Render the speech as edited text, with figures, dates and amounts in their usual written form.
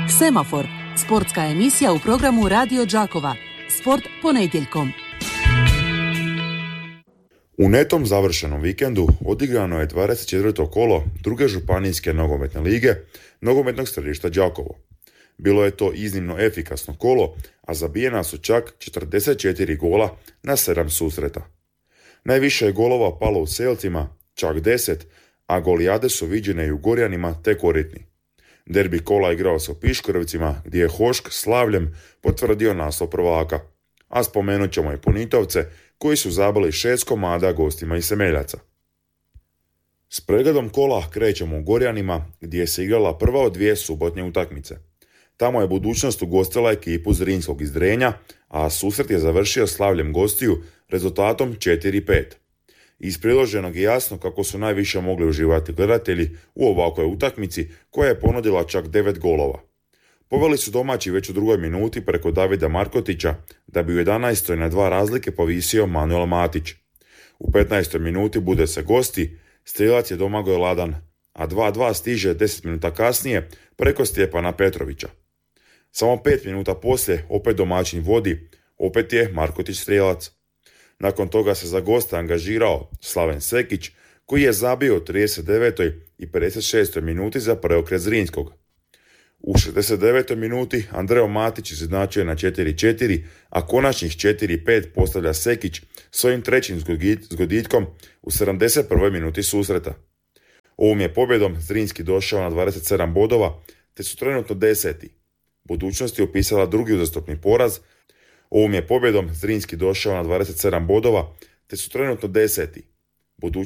Semafor, sportska emisija u programu Radio Đakova. Sport ponedjeljkom. U netom završenom vikendu odigrano je 24. kolo druge županijske nogometne lige nogometnog središta Đakovo. Bilo je to iznimno efikasno kolo, a zabijena su čak 44 gola na 7 susreta. Najviše je golova palo u Selcima, čak 10, a golijade su viđene i u Gorjanima te Koritni. Derbi kola igrao se u Piškorevcima, gdje je Hošk slavljem potvrdio naslov prvaka. A spomenut ćemo i Punitovce, koji su zabili 6 komada gostima iz Semeljaca. S pregledom kola krećemo u Gorjanima, gdje se igrala prva od 2 subotnje utakmice. Tamo je Budućnost ugostila ekipu Zrinskog iz Drenja, a susret je završio slavljem gostiju rezultatom 4-5. Iz priloženog je jasno kako su najviše mogli uživati gledatelji u ovakvoj utakmici koja je ponudila čak 9 golova. Poveli su domaći već u drugoj minuti preko Davida Markotića, da bi u 11. na 2 razlike povisio Manuel Matić. U 15. minuti bude se gosti, strijelac je Domagoj Ladan, a 2-2 stiže 10 minuta kasnije preko Stjepana Petrovića. Samo 5 minuta poslije opet domaćin vodi, opet je Markotić strijelac. Nakon toga se za goste angažirao Slaven Sekić, koji je zabio u 39. i 56. minuti za preokret Zrinskog. U 69. minuti Andreo Matić izjednačuje na 4-4, a konačnih 4-5 postavlja Sekić svojim trećim zgoditkom u 71. minuti susreta. Ovom je pobjedom Zrinski došao na 27 bodova, te su trenutno 10. Budućnost je upisala drugi uzastopni poraz. Ovom je pobjedom Zrinski došao na 27 bodova, te su trenutno 10.